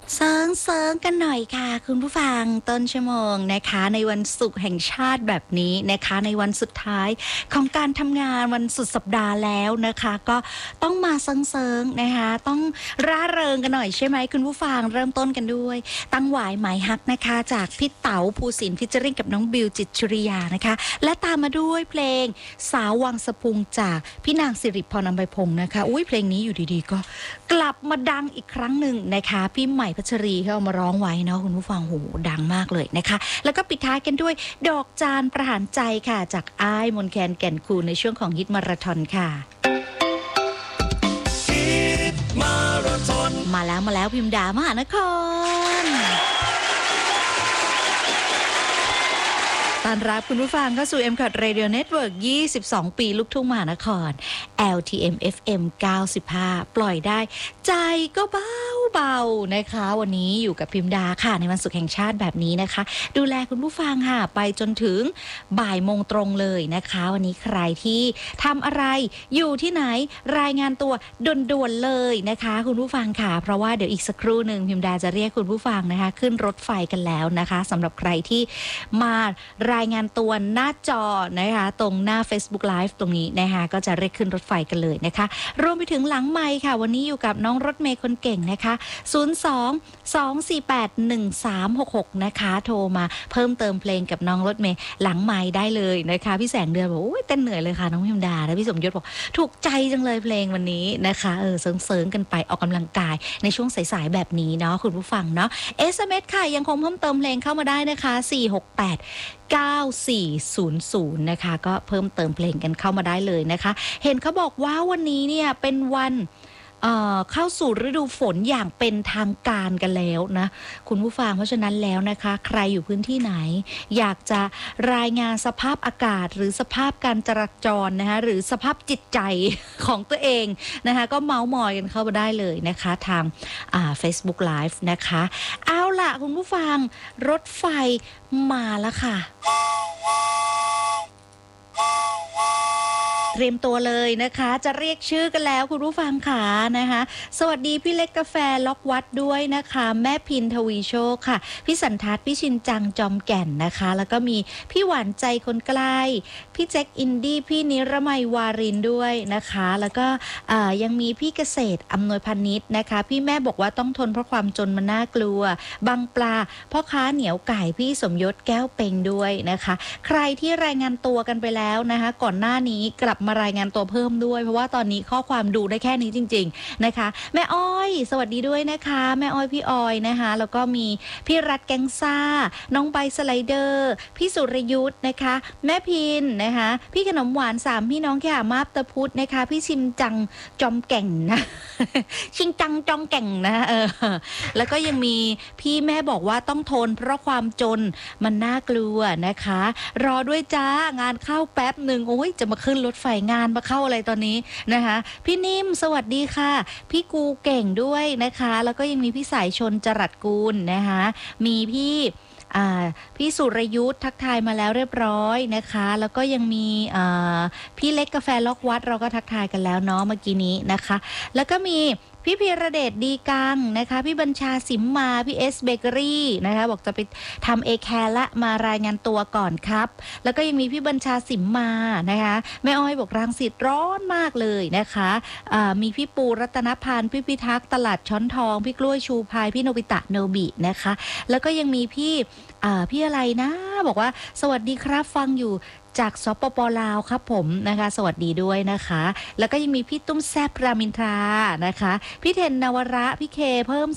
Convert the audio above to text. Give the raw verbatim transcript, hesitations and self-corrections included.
เซิงเซิงกันหน่อยค่ะคุณผู้ฟังต้นชั่วโมงนะคะในวันศุกร์แห่งชาติแบบนี้นะคะในวันสุดท้ายของการทำงานวันสุดสัปดาห์แล้วนะคะก็ต้องมาเซิงเซิงนะคะต้องร่าเริงกันหน่อยใช่ไหมคุณผู้ฟังเริ่มต้นกันด้วยตั้งหวายหมายฮักนะคะจากพี่เต๋าภูสินทร์ฟิชเจอริ่งกับน้องบิวจิตรชุริยานะคะและตามมาด้วยเพลงสาววังสะพุงจากพี่นางสิริพรอำไพพงศ์นะคะอุ้ยเพลงนี้อยู่ดีๆก็กลับมาดังอีกครั้งหนึ่งนะคะพี่ใหม่พัชรีเขาเอามาร้องไว้เนาะคุณผู้ฟังโหดังมากเลยนะคะแล้วก็ปิดท้ายกันด้วยดอกจานประหารใจค่ะจากอ้ายมนแคนแก่นคูนในช่วงของฮิตมาราธอนค่ะฮิตมาราธอนมาแล้วมาแล้วพิมพ์ดามหานครต้อนรับคุณผู้ฟังเข้าสู่ เอ็ม ซี โอ ที Radio Network ยี่สิบสองปีลูกทุ่งมหานคร แอล ที เอ็ม เอฟ เอ็ม เก้าสิบห้าปล่อยได้ใจก็เบาเบานะคะวันนี้อยู่กับพิมดาค่ะในวันศุกร์แห่งชาติแบบนี้นะคะดูแลคุณผู้ฟังค่ะไปจนถึงบ่ายโมงตรงเลยนะคะวันนี้ใครที่ทำอะไรอยู่ที่ไหนรายงานตัวด่วนๆเลยนะคะคุณผู้ฟังค่ะเพราะว่าเดี๋ยวอีกสักครู่หนึ่งพิมดาจะเรียกคุณผู้ฟังนะคะขึ้นรถไฟกันแล้วนะคะสำหรับใครที่มารายงานตัวหน้าจอนะคะตรงหน้า Facebook Live ตรงนี้นะคะก็จะเรียกขึ้นรถไฟกันเลยนะคะรวมไปถึงหลังไมค์ค่ะวันนี้อยู่กับน้องรถเมย์คนเก่งนะคะศูนย์ สอง สอง สี่ แปด หนึ่ง สาม หก หกนะคะโทรมาเพิ่มเติมเพลงกับน้องรถเมย์หลังไมค์ได้เลยนะคะพี่แสงเดือนบอกโอ้ยเต้นเหนื่อยเลยค่ะน้องพิมดาและพี่สมยศบอกถูกใจจังเลยเพลงวันนี้นะคะเออเซิงๆกันไปออกกำลังกายในช่วงสายๆแบบนี้เนาะคุณผู้ฟังเนาะ เอส เอ็ม เอส ค่ะยังคงเพิ่มเติมเพลงเข้ามาได้นะคะสี่ หก แปด เก้า สี่ ศูนย์ ศูนย์นะคะก็เพิ่มเติมเพลงกันเข้ามาได้เลยนะคะเห็นเขาบอกว่าวันนี้เนี่ยเป็นวันเอ่อเข้าสู่ฤดูฝนอย่างเป็นทางการกันแล้วนะคุณผู้ฟังเพราะฉะนั้นแล้วนะคะใครอยู่พื้นที่ไหนอยากจะรายงานสภาพอากาศหรือสภาพการจราจรนะคะหรือสภาพจิตใจของตัวเองนะคะก็เมาส์มอยกันเข้ามาได้เลยนะคะทางอ่า Facebook Live นะคะเอาล่ะคุณผู้ฟังรถไฟมาแล้วค่ะเตรียมตัวเลยนะคะจะเรียกชื่อกันแล้วคุณผู้ฟังค่ะนะคะสวัสดีพี่เล็กกาแฟล็อกวัดด้วยนะคะแม่พินทวีโชคค่ะพี่สันทัศน์พี่ชินจังจอมแก่นนะคะแล้วก็มีพี่หวานใจคนใกล้พี่แจ็คอินดี้พี่นิรมัยวารินด้วยนะคะแล้วก็ยังมีพี่เกษตรอำนวยพานิชนะคะพี่แม่บอกว่าต้องทนเพราะความจนมันน่ากลัวบางปลาพ่อค้าเหนียวไก่พี่สมยศแก้วเป็งด้วยนะคะใครที่รายงานตัวกันไปแล้วนะคะก่อนหน้านี้กลับมารายงานตัวเพิ่มด้วยเพราะว่าตอนนี้ข้อความดูได้แค่นี้จริงๆนะคะแม่อ้อยสวัสดีด้วยนะคะแม่อ้อยพี่ออยนะคะแล้วก็มีพี่รัฐแกงซ่าน้องใบสไลเดอร์พี่สุรยุทธ์นะคะแม่พินนะคะพี่ขนมหวานสามพี่น้องแค่มาบตะพุธนะคะพี่ชิมจังจอมแก่งนะ ชิงจังจอมแก่งนะเออแล้วก็ยังมีพี่แม่บอกว่าต้องทนเพราะความจนมันน่ากลัวนะคะรอด้วยจ้างานเข้าแป๊บหนึ่งโอ้ยจะมาขึ้นรถไฟงานมาเข้าอะไรตอนนี้นะคะพี่นิ่มสวัสดีค่ะพี่กูเก่งด้วยนะคะแล้วก็ยังมีพี่สายชนจรัสกูลนะคะมีพี่พี่สุรยุทธ์ทักทายมาแล้วเรียบร้อยนะคะแล้วก็ยังมีพี่เล็กกาแฟล็อกวัดเราก็ทักทายกันแล้วเนาะเมื่อกี้นี้นะคะแล้วก็มีพี่พีระเดชดีกังนะคะพี่บัญชาสิมมาพี่เอสเบเกอรี่นะคะบอกจะไปทำเอแคร์ละมารายงานตัวก่อนครับแล้วก็ยังมีพี่บัญชาสิมมานะคะแม่อ้อยบอกรังสิตร้อนมากเลยนะคะมีพี่ปูรัตนพันธ์พี่พิทักษ์ตลาดช้อนทองพี่กล้วยชูพายพี่โนบิตะโนบินะคะแล้วก็ยังมีพี่พี่อะไรนะบอกว่าสวัสดีครับฟังอยู่จากสปป.ลาวครับผมนะคะสวัสดีด้วยนะคะแล้วก็ยังมีพี่ตุ้มแซบรามินทรานะคะพี่เทนนวระพี่เคเพิ่ม